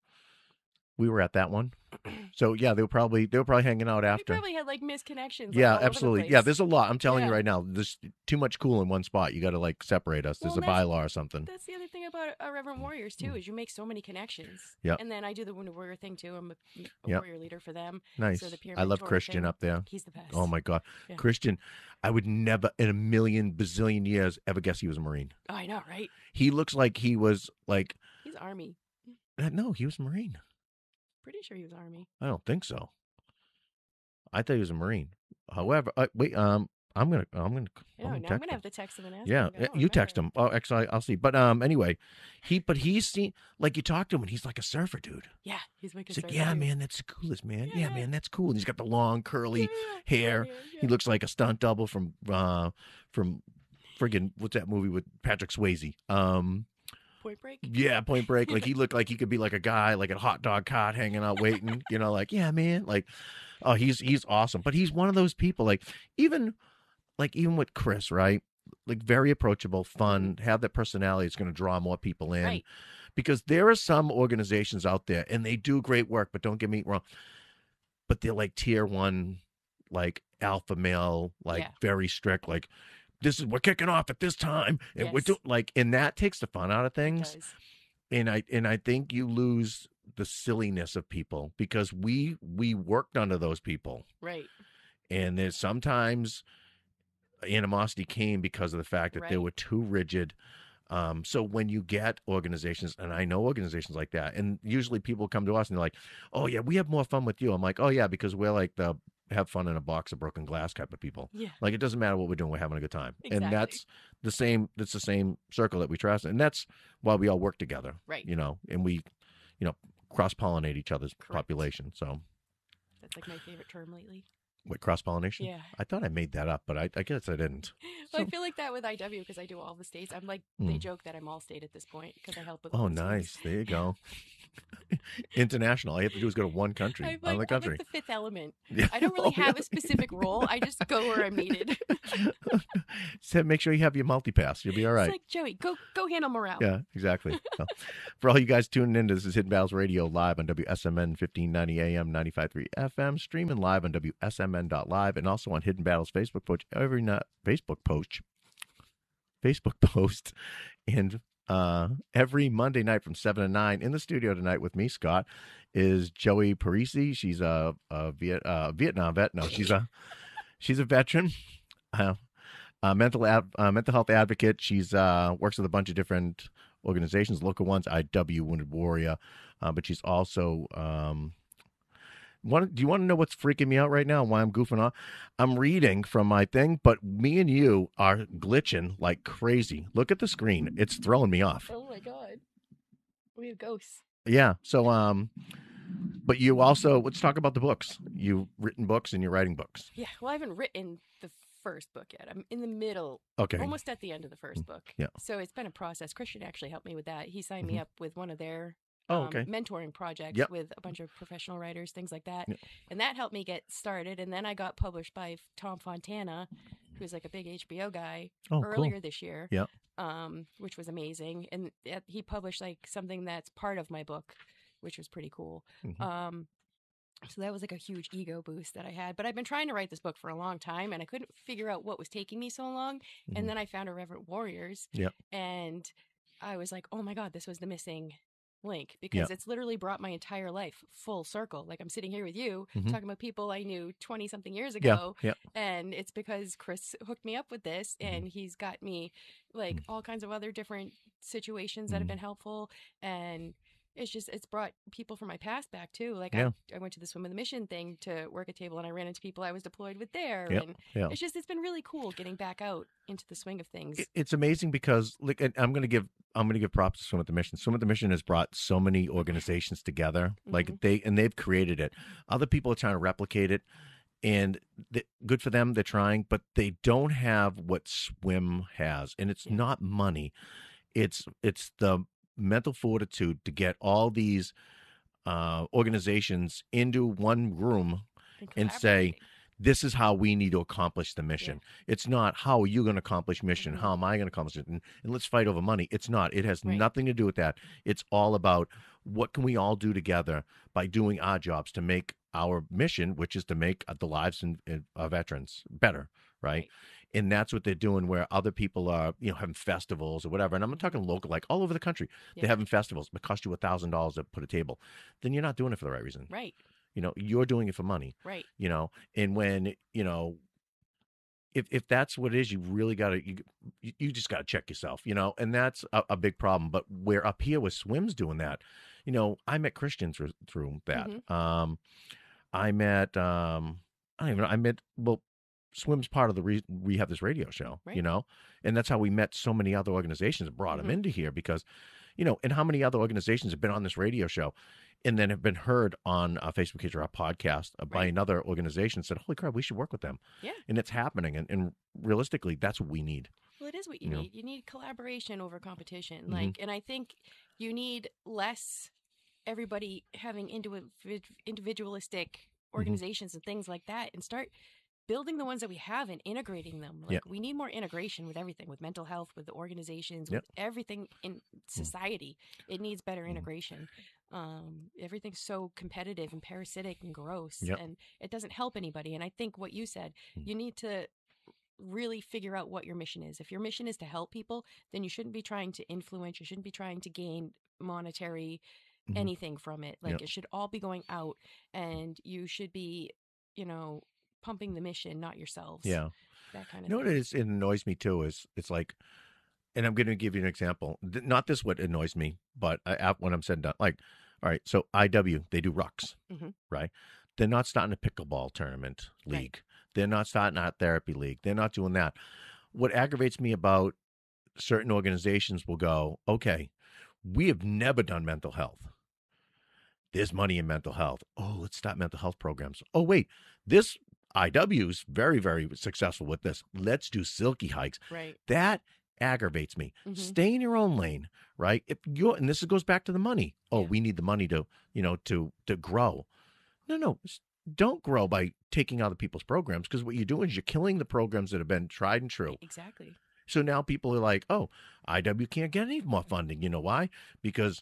We were at that one. So yeah, they were probably they were probably hanging out We after. probably had like misconnections. like, Yeah, all over the absolutely. place. Yeah, there's a lot. I'm telling you Yeah. right now, there's too much cool in one spot. You got to like separate us. There's Well, a that's- bylaw or something. That's the other thing about uh, Reverend Warriors too, is you make so many connections. Mm. Yep. And then I do the Wounded Warrior thing too. I'm a, a Yep. warrior leader for them. Nice. So the I pyramid love tour Christian thing, up there. He's the best. Oh my God, Yeah. Christian! I would never in a million bazillion years ever guess he was a Marine. Oh, I know, right? He looks like he was like He's Army. uh, no, he was a Marine. Pretty sure he was Army. I don't think so. I thought he was a Marine. However, uh, wait, um, I'm gonna, I'm gonna, I know, I'm now gonna I'm text gonna him. have to text him and ask Yeah, him. I uh, don't you text remember. him. Oh, actually, I'll see. But um, anyway, he, but he's seen like you talk to him and he's like a surfer dude. Yeah, he's my He's like, concern. yeah, too. man, that's the coolest, man. Yeah, Yeah. man, that's cool. And he's got the long curly Yeah, yeah, hair. yeah, yeah. He looks like a stunt double from uh from friggin' what's that movie with Patrick Swayze? Um, Point Break. yeah, Point Break. Like he looked like he could be like a guy like a hot dog cart hanging out waiting. You know, like yeah, man. Like, oh, he's he's awesome. But he's one of those people. Like even like even with Chris, right? Like very approachable, fun, have that personality. It's going to draw more people in. Right. Because there are some organizations out there and they do great work, but don't get me wrong, but they're like tier one, like alpha male, like Yeah. very strict, like this is we're kicking off at this time, and we're Yes. doing like, and that takes the fun out of It things. does. And I and I think you lose the silliness of people because we we worked under those people, Right. and there's sometimes animosity came because of the fact that they Right. were too rigid. Um, so when you get organizations, and I know organizations like that, and usually people come to us and they're like, "Oh yeah, we have more fun with you." I'm like, "Oh yeah, because we're like the have fun in a box of broken glass type of people. Yeah. Like it doesn't matter what we're doing, we're having a good time." And Exactly. that's the same. That's the same circle that we trust, and that's why we all work together. Right. You know, and we, you know, cross pollinate each other's Correct. population. So, That's like my favorite term lately. what cross pollination? Yeah. I thought I made that up, but I, I guess I didn't. Well, I So- feel like that with I W because I do all the states. I'm like, they Mm. joke that I'm all state at this point because I help with. Oh, all the states. nice. There you go. International. All you have to do is go to one country, I'm out like, of the I'm country. like the fifth element. Yeah. I don't really Oh, have yeah. a specific role. I just go where I'm needed. So make sure you have your multi-pass. You'll be all right. It's like Joey, go go handle morale. Yeah, exactly. So, for all you guys tuning in, this is Hidden Battles Radio live on W S M N fifteen ninety A M, ninety-five point three F M, streaming live on W S M N dot live, and also on Hidden Battles Facebook post every night. Facebook post, Facebook post, and uh, every Monday night from seven to nine. In the studio tonight with me, Scott, is Joey Parisi. She's a, a Viet, uh, Vietnam vet. No, she's a she's a veteran. Uh, Uh, mental ad, uh, mental health advocate. She's uh, works with a bunch of different organizations, local ones, I W, Wounded Warrior, uh, but she's also. Um, want, do you want to know what's freaking me out right now? Why I'm goofing off? I'm reading from my thing, but me and you are glitching like crazy. Look at the screen; it's throwing me off. Oh my god, we have ghosts. Yeah. So, um, but you also let's talk about the books. You've written books and you're writing books. Yeah, well, I haven't written the first book yet. I'm in the middle, Okay. almost at the end of the first book. Yeah. So it's been a process. Christian actually helped me with that. He signed me Mhm. up with one of their Oh, um, okay. mentoring projects Yep. with a bunch of professional writers, things like that. Yep. And that helped me get started. And then I got published by Tom Fontana, who's like a big H B O guy, Oh, earlier cool. this year. Yep. Um, which was amazing. And it, he published like something that's part of my book, which was pretty cool. Mhm. Um, so that was like a huge ego boost that I had. But I've been trying to write this book for a long time and I couldn't figure out what was taking me so long. Mhm. And then I found Irreverent Warriors. Yep. And I was like, oh my God, this was the missing link because Yeah. it's literally brought my entire life full circle. Like I'm sitting here with you Mhm. talking about people I knew twenty something years Yeah, ago. yeah. And it's because Chris hooked me up with this Mhm. and he's got me like Mm. all kinds of other different situations that have Mhm. been helpful. And it's just, it's brought people from my past back too. Like Yeah. I, I went to the Swim with a Mission thing to work a table and I ran into people I was deployed with there. Yeah, And yeah. it's just, it's been really cool getting back out into the swing of things. It- It's amazing because, like, and I'm going to give I'm going to give props to Swim with the Mission. Swim with the Mission has brought so many organizations together, like Mhm. they and they've created it. Other people are trying to replicate it, and th- good for them. They're trying, but they don't have what Swim has, and it's Yeah. not money. It's it's the mental fortitude to get all these uh, organizations into one room and say, collaborating. this is how we need to accomplish the mission. It's not how are you going to accomplish mission? Mhm. How am I going to accomplish it? And, and let's fight over money. It's not. It has Right. nothing to do with that. It's all about what can we all do together by doing our jobs to make our mission, which is to make the lives in, in, of veterans better, right? Right. And that's what they're doing where other people are, you know, having festivals or whatever. And I'm not talking local, like all over the country. Yeah. They're having festivals. It costs you a thousand dollars to put a table. Then you're not doing it for the right reason. Right. You know, you're doing it for money. Right. You know, and when, you know, if if that's what it is, you really got to, you, you just got to check yourself, you know, and that's a, a big problem. But where up here with Swim's doing that, you know, I met Christian through, through that. Mhm. Um, I met, um, I don't even know, I met, well, Swim's part of the reason we have this radio show, Right. you know, and that's how we met so many other organizations and brought them Mhm. into here because, you know, and how many other organizations have been on this radio show and then have been heard on a Facebook page or a podcast uh, by Right. another organization said, holy crap, we should work with them. Yeah. And it's happening. And, and realistically, that's what we need. Well, it is what you You know. need. You need collaboration over competition. Mhm. Like, and I think you need less everybody having individ- individualistic Mm-hmm. organizations and things like that, and start building the ones that we have and integrating them. Like, Yeah. we need more integration with everything, with mental health, with the organizations, Yep. with everything in society. It needs better Mhm. integration. Um, everything's so competitive and parasitic and gross, Yep. and it doesn't help anybody. And I think what you said, Mhm. you need to really figure out what your mission is. If your mission is to help people, then you shouldn't be trying to influence, you shouldn't be trying to gain monetary Mhm. anything from it. Like, Yep. it should all be going out, and you should be, you know, pumping the mission, not yourselves. Yeah. That kind You of know what thing. it is? It annoys me too. Is it's like, and I'm going to give you an example. Th- Not this what annoys me, but I, af- when I'm said and done, like, all right, so I W they do rucks, Mhm. right? They're not starting a pickleball tournament Right. league. They're not starting art therapy league. They're not doing that. What aggravates me about certain organizations will go, okay, we have never done mental health. There's money in mental health. Oh, let's start mental health programs. Oh, wait, this I W is very, very successful with this. Let's do silky hikes. Right. That aggravates me. Mhm. Stay in your own lane, right? If you're, and this goes back to the money. Oh, Yeah. we need the money to, you know, to to grow. No, no, s- don't grow by taking other people's programs because what you're doing is you're killing the programs that have been tried and true. Exactly. So now people are like, oh, I W can't get any more funding. You know why? Because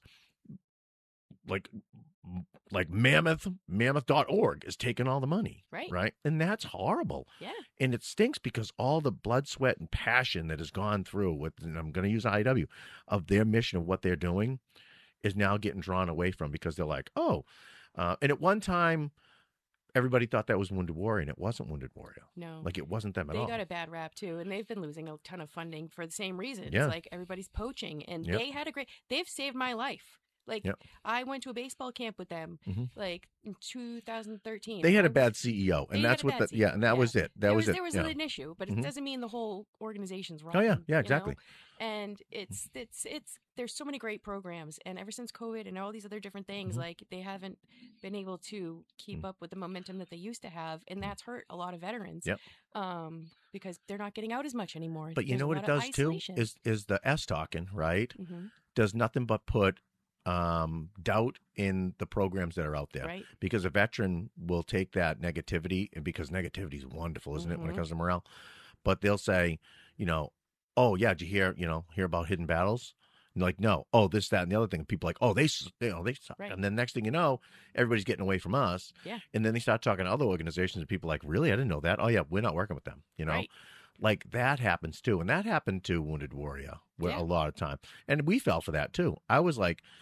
like like Mammoth, mammoth dot org is taking all the money. Right. Right. And that's horrible. Yeah. And it stinks because all the blood, sweat, and passion that has gone through with, and I'm going to use I W, of their mission of what they're doing is now getting drawn away from because they're like, oh, uh, and at one time, everybody thought that was Wounded Warrior, and it wasn't Wounded Warrior. No. Like it wasn't them at They all. got a bad rap too, and they've been losing a ton of funding for the same reasons. Yeah. Like, everybody's poaching, and Yep. they had a great. They've saved my life. Like, Yep. I went to a baseball camp with them, Mhm. like in two thousand thirteen. They had I a was- bad C E O, They and had that's a what bad the yeah, C E O, and that yeah. was it. That there was, was it. there was yeah. an issue, but Mhm. it doesn't mean the whole organization's wrong. Oh yeah, yeah, you exactly. know? And it's it's it's there's so many great programs, and ever since COVID and all these other different things, Mhm. like, they haven't been able to keep Mm. up with the momentum that they used to have, and that's hurt a lot of veterans. Yep. Um, because they're not getting out as much anymore. But you There's know a what it lot of does too isolation. is is the S talking, right? Mhm. Does nothing but put um, doubt in the programs that are out there. Right. Because a veteran will take that negativity, and because negativity is wonderful, isn't it, when it Mhm. comes to morale? But they'll say, you know, oh yeah, did you hear, you know, hear about hidden battles? And you're like, no, oh, this, that, and the other thing. And people are like, oh, they, s- you know, they suck. Right. And then next thing you know, everybody's getting away from us. Yeah. And then they start talking to other organizations, and people are like, really, I didn't know that. Oh yeah, we're not working with them. You know, Right. like that happens too, and that happened to Wounded Warrior where Yeah. a lot of time, and we fell for that too. I was like,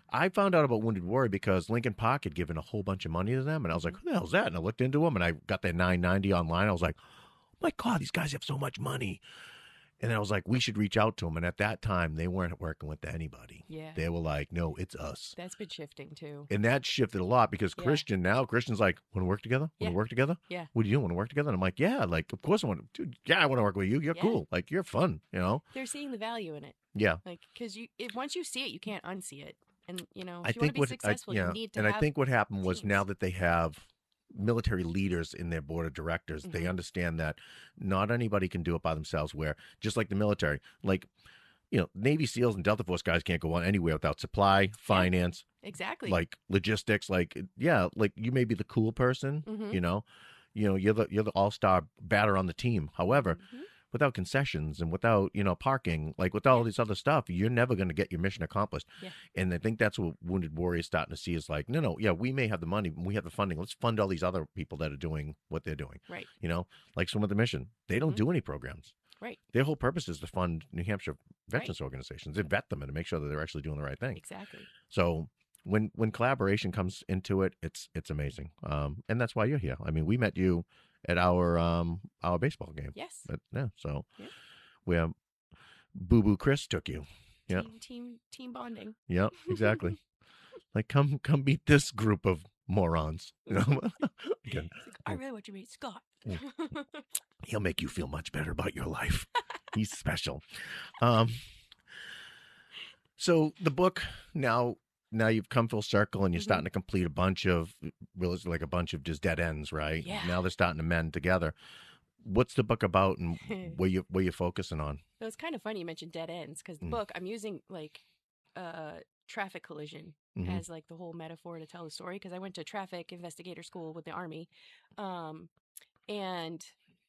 I found out about Wounded Warrior because Lincoln Park had given a whole bunch of money to them, and I was like, who the hell's that? And I looked into them, and I got their nine ninety online. I was like, oh my God, these guys have so much money. And I was like, we should reach out to them. And at that time, they weren't working with anybody. Yeah. They were like, no, it's us. That's been shifting too. And that shifted a lot because Yeah. Christian now, Christian's like, want to work together? Want to Yeah. work together? Yeah. What do you want to work together? And I'm like, yeah, like, of course I want to. Dude, yeah, I want to work with you. You're Yeah. cool. Like, you're fun, you know? They're seeing the value in it. Yeah. Like, because you, if, once you see it, you can't unsee it. And, you know, if I you want think to be what, successful, I, yeah. you need to and have I think what happened was teams. now that they have military leaders in their board of directors, they Mhm. understand that not anybody can do it by themselves, where just like the military, like, you know, Navy SEALs and Delta Force guys can't go on anywhere without supply, finance, Exactly. like logistics. Like, yeah, like you may be the cool person, Mhm. you know, you know, you're the you're the all star batter on the team. However, Mhm. without concessions and without, you know, parking, like with all this other stuff, you're never going to get your mission accomplished. Yeah. And I think that's what Wounded Warrior is starting to see is like, no, no, yeah, we may have the money, we have the funding. Let's fund all these other people that are doing what they're doing. Right. You know, like some of the mission, they don't Mhm. do any programs. Right. Their whole purpose is to fund New Hampshire veterans organizations and vet them and to make sure that they're actually doing the right thing. Exactly. So when when collaboration comes into it, it's it's amazing. Um, and that's why you're here. I mean, we met you at our um our baseball game. Yes. But, yeah. So Yeah. where Boo Boo Chris took you. Yeah. Team, team, team bonding. Yep. Exactly. Like come come meet this group of morons. You know. Again, He's like, I really want you to meet Scott. he'll make you feel much better about your life. He's special. Um. So the book now. Now you've come full circle and you're Mhm. starting to complete a bunch of, really like a bunch of just dead ends, right? Yeah. Now they're starting to mend together. What's the book about and where you where you're focusing on? It was kind of funny you mentioned dead ends because the Mm. book I'm using like uh traffic collision Mhm. as like the whole metaphor to tell the story because I went to traffic investigator school with the Army, um, and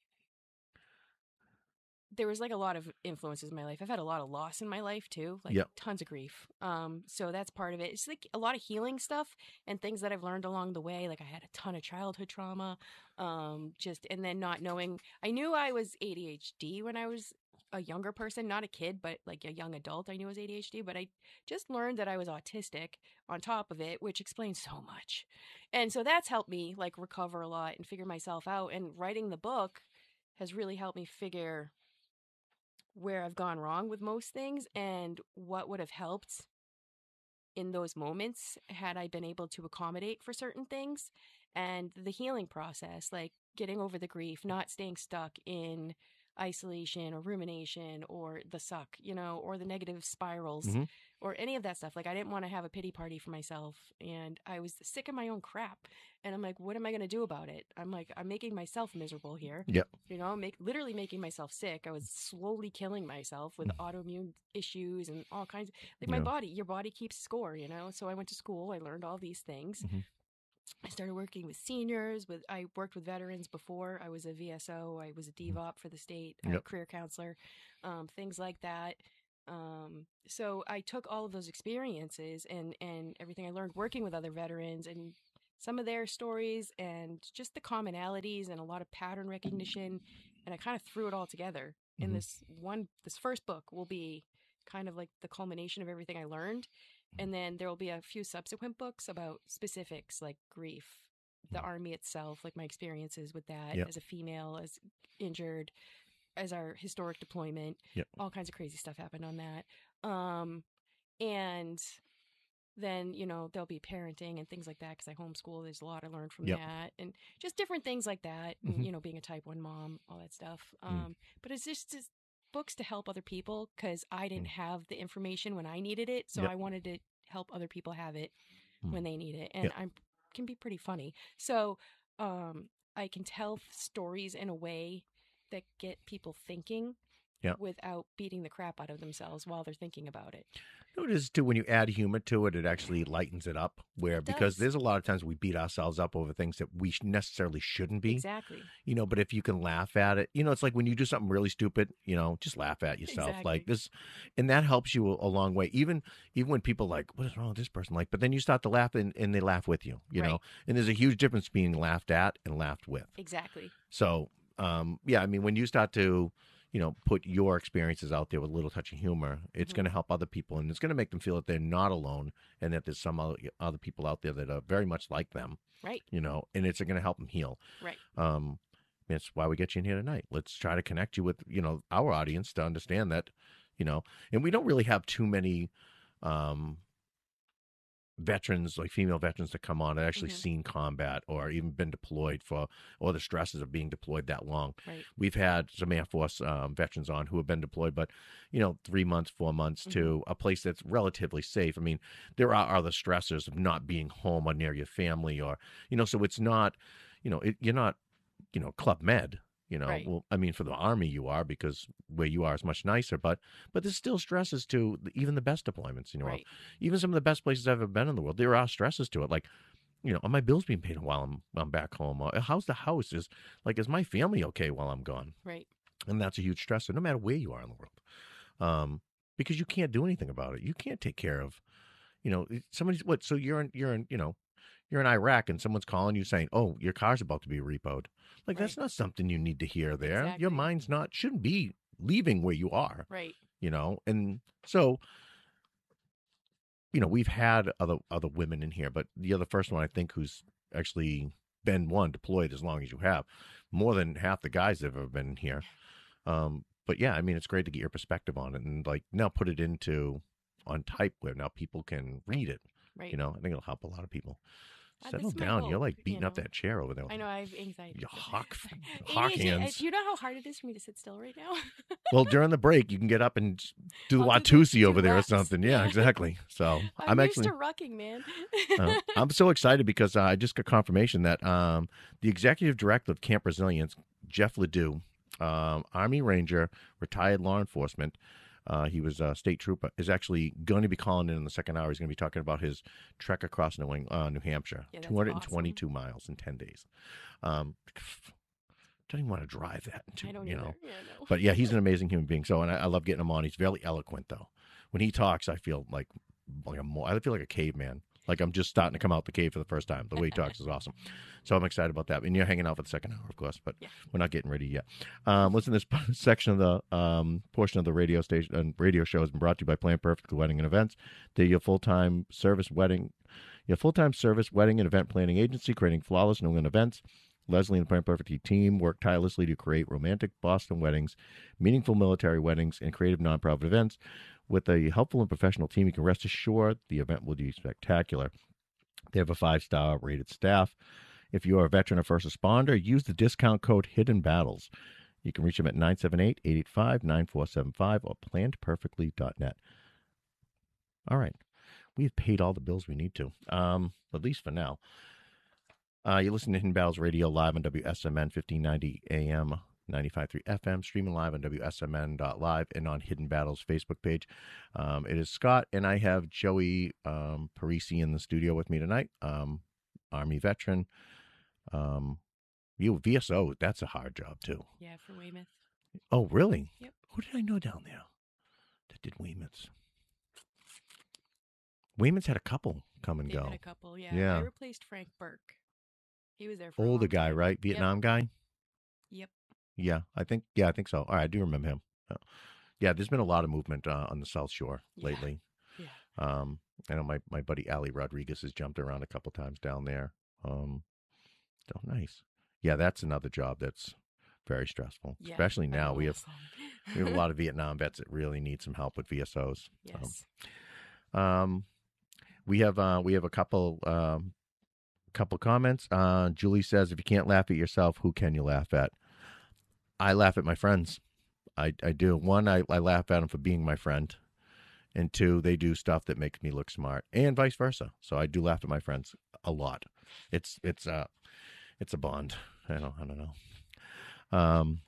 there was like a lot of influences in my life. I've had a lot of loss in my life too, like Yep. tons of grief. Um, so that's part of it. It's like a lot of healing stuff and things that I've learned along the way. Like I had a ton of childhood trauma, um, just and then not knowing. I knew I was A D H D when I was a younger person, not a kid, but like a young adult. I knew I was A D H D, but I just learned that I was autistic on top of it, which explains so much. And so that's helped me like recover a lot and figure myself out. And writing the book has really helped me figure where I've gone wrong with most things and what would have helped in those moments had I been able to accommodate for certain things, and the healing process, like getting over the grief, not staying stuck in isolation or rumination or the suck, you know, or the negative spirals Mhm. or any of that stuff. Like I didn't want to have a pity party for myself, and I was sick of my own crap. And I'm like, what am I going to do about it? I'm like, I'm making myself miserable here. Yep. You know, make literally making myself sick. I was slowly killing myself with autoimmune issues and all kinds of, like my Yeah. body, your body keeps score, you know? So I went to school, I learned all these things. Mhm. I started working with seniors, with I worked with veterans before. I was a V S O, I was a D V O P for the state, a Yep. career counselor, um, things like that. Um, so I took all of those experiences and, and everything I learned working with other veterans and some of their stories and just the commonalities and a lot of pattern recognition. And I kind of threw it all together in Mhm. this one, this first book will be kind of like the culmination of everything I learned. And then there will be a few subsequent books about specifics like grief, the Army itself, like my experiences with that Yep. as a female, as injured, as our historic deployment. Yep. All kinds of crazy stuff happened on that. Um, and then, you know, there'll be parenting and things like that because I homeschool. There's a lot I learned from Yep. that and just different things like that. Mhm. And, you know, being a type one mom, all that stuff. Um, But it's just, just books to help other people because I didn't have the information when I needed it. So Yep. I wanted to help other people have it Mm. when they need it. And Yep. I can be pretty funny. So um, I can tell stories in a way that get people thinking Yep. without beating the crap out of themselves while they're thinking about it. You know, it is too when you add humor to it, it actually lightens it up. Where It because does. there's a lot of times we beat ourselves up over things that we sh- necessarily shouldn't be. Exactly. You know, but if you can laugh at it, you know, it's like when you do something really stupid, you know, just laugh at yourself. Exactly. Like this, and that helps you a, a long way. Even even when people like, what is wrong with this person? Like, but then you start to laugh and, and they laugh with you. You know, Right. and there's a huge difference being laughed at and laughed with. Exactly. So, um, yeah, I mean, when you start to, you know, put your experiences out there with a little touch of humor, it's Mhm. going to help other people, and it's going to make them feel that they're not alone, and that there's some other, other people out there that are very much like them, Right. you know, and it's going to help them heal. Right. Um, that's why we get you in here tonight. Let's try to connect you with, you know, our audience to understand that, you know, and we don't really have too many um, veterans, like female veterans, that come on and actually Mhm. seen combat or even been deployed for, or the stresses of being deployed that long. Right. We've had some Air Force um, veterans on who have been deployed, but, you know, three months, four months Mhm. to a place that's relatively safe. I mean, there are other stressors of not being home or near your family, or, you know, so it's not, you know, it, you're not, you know, Club Med, you know, Right. well, I mean, for the Army you are, because where you are is much nicer, but, but there's still stresses to even the best deployments, you know, Right. even some of the best places I've ever been in the world, there are stresses to it. Like, you know, are my bills being paid while I'm, while I'm back home? Or how's the house? Is like, is my family okay while I'm gone? Right. And that's a huge stressor, no matter where you are in the world. Um, because you can't do anything about it. You can't take care of, you know, somebody's what? So you're in, you're in, you know, you're in Iraq and someone's calling you saying, "Oh, your car's about to be repoed." Like, that's Right. not something you need to hear there. Exactly. Your mind's not, shouldn't be leaving where you are, Right. you know? And so, you know, we've had other other women in here, but you're the first one I think who's actually been one deployed as long as you have. More than half the guys that have ever been in here. Um, but yeah, I mean, it's great to get your perspective on it, and like now put it into on type where now people can read it. Right. You know, I think it'll help a lot of people. Uh, Settle that's my down. You're hope, like you beating up know. that chair over there. I know I have anxiety. You hawk, A hawk D H D, uh, hands. Do you know how hard it is for me to sit still right now? Well, during the break, you can get up and just do the I'll do the- Watusi do over there or laps. something. Yeah, Yeah. exactly. So I'm, I'm used actually to rucking, man. uh, I'm so excited because uh, I just got confirmation that um, the executive director of Camp Resilience, Jeff Ledoux, um, Army Ranger, retired law enforcement. Uh, he was a state trooper, is actually going to be calling in in the second hour. He's going to be talking about his trek across New, Eng- uh, New Hampshire, Yeah, that's two hundred twenty-two miles in ten days. Um, don't even want to drive that. Into, I don't you either. know. Yeah, no. But yeah, he's an amazing human being. So, and I, I love getting him on. He's very eloquent, though. When he talks, I feel like like a more, I feel like a caveman. Like I'm just starting to come out the cave for the first time. The way he talks is awesome. So I'm excited about that. And you're hanging out for the second hour, of course, but Yeah. we're not getting ready yet. Um, listen, this section of the um, portion of the radio station and radio show has been brought to you by Plan Perfect Wedding and Events. They're your full-time service wedding, your full-time service wedding and event planning agency, creating flawless New England events. Leslie and the Plan Perfect team work tirelessly to create romantic Boston weddings, meaningful military weddings, and creative nonprofit events. With a helpful and professional team, you can rest assured the event will be spectacular. They have a five-star rated staff. If you are a veteran or first responder, use the discount code Hidden Battles. You can reach them at nine seven eight, eight eight five, nine four seven five or planned perfectly dot net. All right. We've paid all the bills we need to, um, at least for now. Uh, you listen to Hidden Battles Radio live on W S M N fifteen ninety A M, ninety-five point three F M, streaming live on W S M N dot live and on Hidden Battles Facebook page. Um, it is Scott, and I have Joey um, Parisi in the studio with me tonight, um, Army veteran. Um, you V S O, that's a hard job, too. Yeah, for Weymouth. Oh, really? Yep. Who did I know down there that did Weymouth's? Weymouth's had a couple come and They've go. had a couple, yeah. Yeah. I replaced Frank Burke. He was there for a Older long guy, time. right? Vietnam guy? Yep. Yeah, I think. Yeah, I think so. All right, I do remember him. Yeah, yeah there's been a lot of movement uh, on the South Shore Yeah. lately. Yeah. Um, I know my, my buddy Ali Rodriguez has jumped around a couple times down there. Um, so nice. Yeah, that's another job that's very stressful, Yeah, especially I now. know We have some. we have a lot of Vietnam vets that really need some help with V S Os. Yes. Um, um, we have uh, we have a couple um, couple comments. Uh, Julie says, "If you can't laugh at yourself, who can you laugh at?" I laugh at my friends. I, I do. One, I, I laugh at them for being my friend. And two, they do stuff that makes me look smart, and vice versa. So I do laugh at my friends a lot. It's it's uh it's a bond. I don't I don't know. Um.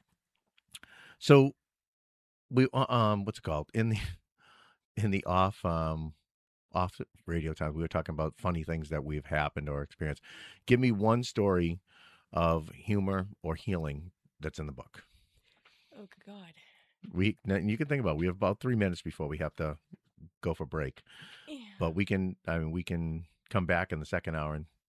So we um what's it called in the in the off um off radio time we were talking about funny things that we've happened or experienced. Give me one story of humor or healing that's in the book. Oh, God. We now, you can think about it. We have about three minutes before we have to go for break, Yeah. but we can. I mean, we can come back in the second hour and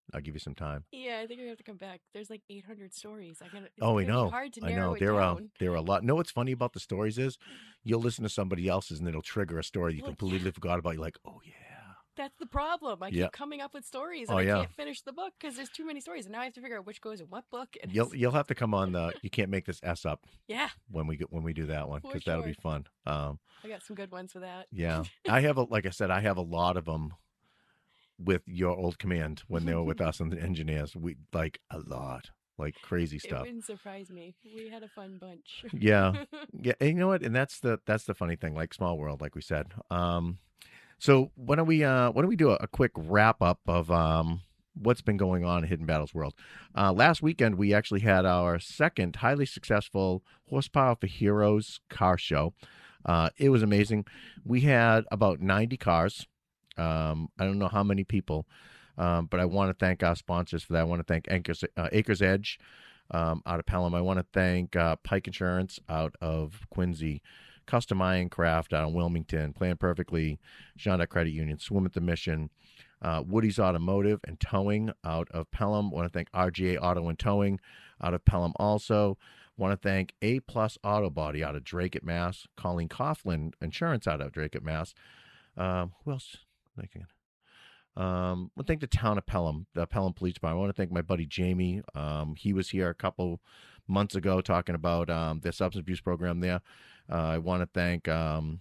I'll give you some time. Yeah, I think I have to come back. There's like eight hundred stories. I gotta, it's Oh, I gonna be know. hard to I narrow know. it There are down. there are a lot. Know what's funny about the stories is you'll listen to somebody else's and it'll trigger a story you Well, completely yeah. forgot about. You're like, oh yeah. That's the problem. I Yeah. keep coming up with stories, Oh, and I yeah. can't finish the book because there's too many stories, and now I have to figure out which goes in what book. And You'll it's- you'll have to come on the. You can't make this S up yeah, when we get when we do that one For because that'll be sure. fun. Um, I got some good ones for that. yeah, I have a like I said, I have a lot of them with your old command when they were with us and the engineers. We like a lot, like crazy It stuff. wouldn't surprise me. We had a fun bunch. Yeah. Yeah, and you know what? And that's the that's the funny thing, like Small World, like we said. Um, so why don't we uh why don't we do a, a quick wrap up of um what's been going on in Hidden Battles World? Uh, last weekend we actually had our second highly successful Horsepower for Heroes car show. Uh, it was amazing. We had about ninety cars. Um, I don't know how many people, um, but I want to thank our sponsors for that. I want to thank Acres, uh, Acres Edge um, out of Pelham. I want to thank uh, Pike Insurance out of Quincy, Custom Iron Craft out of Wilmington, Plan Perfectly, Jean Credit Union, Swim at the Mission, uh, Woody's Automotive and Towing out of Pelham. I want to thank R G A Auto and Towing out of Pelham also. Want to thank A Plus Auto Body out of Drake at Mass, Colleen Coughlin Insurance out of Drake at Mass. Um, who else? Thinking. Um, I want to thank the town of Pelham, the Pelham Police Department. I want to thank my buddy Jamie. Um, he was here a couple months ago talking about um, their substance abuse program there. Uh, I want to thank um,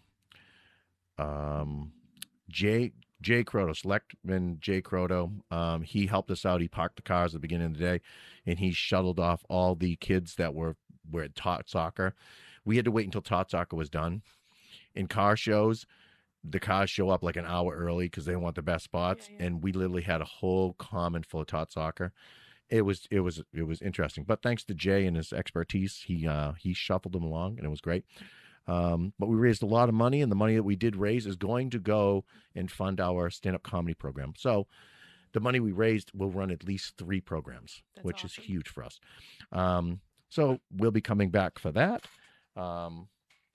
um, Jay Jay Croto, Selectman Jay Croto. Um, he helped us out. He parked the cars at the beginning of the day, and he shuttled off all the kids that were were at Tot Soccer. We had to wait until Tot Soccer was done. In car shows, the cars show up like an hour early because they want the best spots, Yeah, yeah. and we literally had a whole common full of Tot Soccer. It was it was it was interesting, but thanks to Jay and his expertise, he uh, he shuffled them along, and it was great. Um, but we raised a lot of money, and the money that we did raise is going to go and fund our stand-up comedy program. So the money we raised will run at least three programs, That's which awesome. is huge for us. Um, so we'll be coming back for that. Um,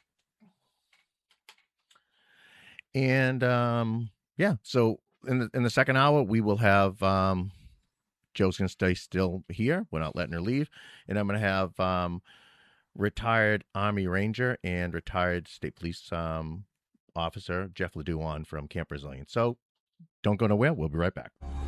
and um, yeah, so in the in the second hour, we will have um, Joe's going to stay still here. We're not letting her leave. And I'm going to have um, retired Army Ranger and retired State Police um, Officer Jeff Ledoux on from Camp Brazilian. So don't go nowhere. We'll be right back.